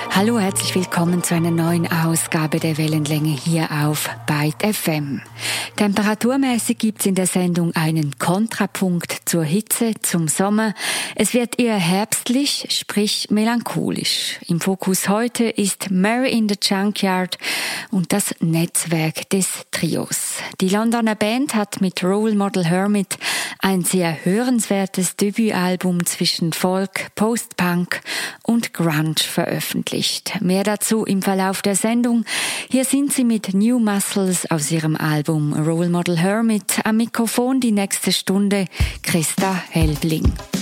Hallo, herzlich willkommen zu einer neuen Ausgabe der Wellenlänge hier auf Byte FM. Temperaturmäßig gibt's in der Sendung einen Kontrapunkt zur Hitze, zum Sommer. Es wird eher herbstlich, sprich melancholisch. Im Fokus heute ist Mary in the Junkyard und das Netzwerk des Trios. Die Londoner Band hat mit Role Model Hermit ein sehr hörenswertes Debütalbum zwischen Folk, Post-Punk und Grunge veröffentlicht. Mehr dazu im Verlauf der Sendung. Hier sind sie mit New Muscles aus ihrem Album Role Model Hermit. Am Mikrofon die nächste Stunde Christa Helbling.